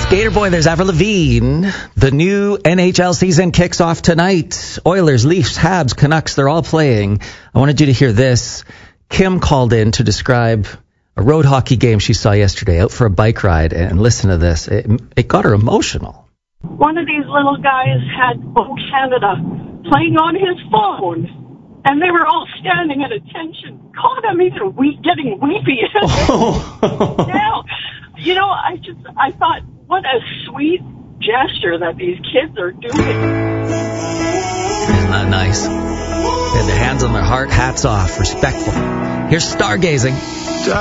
Gator Boy, there's Avril Lavigne. The new NHL season kicks off tonight. Oilers, Leafs, Habs, Canucks, they're all playing. I wanted you to hear this. Kim called in to describe a road hockey game she saw yesterday, out for a bike ride, and listen to this. It got her emotional. One of these little guys had Canada playing on his phone, and they were all standing at attention. God, I'm even getting weepy. Now, you know, I thought, what a sweet gesture that these kids are doing. Isn't that nice? They had their hands on their heart, hats off, respectful. Here's Stargazing.